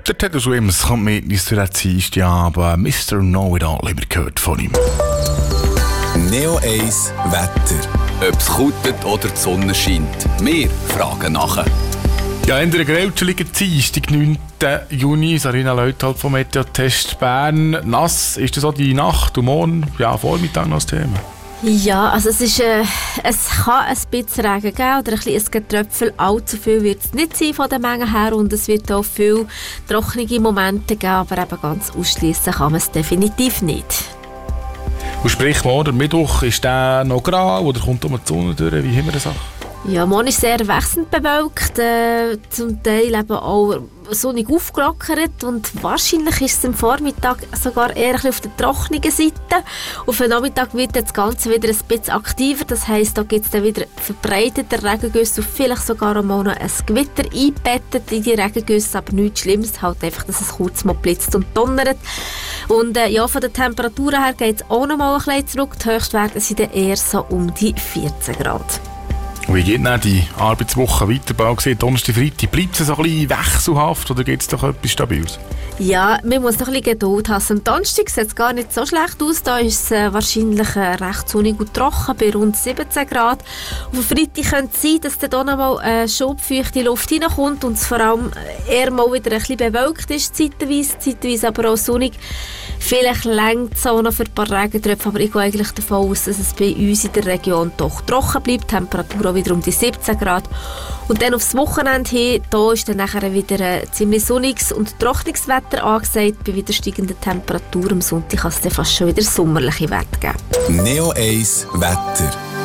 geschüttert hat. Also immer, es kommt mit uns zu der Zeit, ja, aber Mr. Know-it-all haben wir gehört von ihm. Neo 1 Wetter. Ob es kutet oder die Sonne scheint. Wir fragen nachher. Ja, in der grellscheligen Dienstag, 9. Juni, Sarina Leuthold vom Meteotest Bern. Nass ist das auch die Nacht und morgen, ja, Vormittag noch das Thema? Ja, also es kann ein bisschen Regen geben oder ein bisschen Getröpfel. Allzu viel wird es nicht sein von der Menge her und es wird auch viele trockene Momente geben, aber eben ganz ausschließen kann man es definitiv nicht. Und sprich, morgen Mittwoch ist der noch grau oder kommt um die Sonne durch? Wie haben wir das auch? Ja, morgen ist sehr wechselnd bewölkt, zum Teil eben auch sonnig aufgelockert und wahrscheinlich ist es am Vormittag sogar eher ein bisschen auf der trockenen Seite. Auf den Nachmittag wird das Ganze wieder ein bisschen aktiver, das heisst, da gibt es dann wieder verbreitete Regengüsse und vielleicht sogar einmal noch ein Gewitter eingebettet in die Regengüsse, aber nichts Schlimmes, halt einfach, dass es kurz mal blitzt und donnert. Und ja, von den Temperaturen her geht es auch noch mal ein bisschen zurück, die Höchstwerte sind dann eher so um die 14 Grad. Wie geht denn die Arbeitswoche weiter? Donnerstag, Freitag, bleibt es so ein bisschen wechselhaft oder gibt es doch etwas Stabiles? Ja, man muss noch ein bisschen Geduld haben. Am Donnerstag sieht es gar nicht so schlecht aus. Da ist es wahrscheinlich recht sonnig und trocken, bei rund 17 Grad. Auf am Freitag könnte es sein, dass dann noch mal schubfeuchte Luft reinkommt und es vor allem eher mal wieder ein bisschen bewölkt ist, zeitweise aber auch sonnig. Vielleicht reicht es auch noch für ein paar Regentröpfe, aber ich gehe eigentlich davon aus, dass es bei uns in der Region doch trocken bleibt. Die Temperatur auch wieder um die 17 Grad. Und dann aufs Wochenende hin, da ist dann nachher wieder ziemlich sonniges und trockenes Wetter angesagt. Bei wieder steigender Temperatur am Sonntag kann es dann fast schon wieder sommerliche Werte geben. Neo 1 Wetter.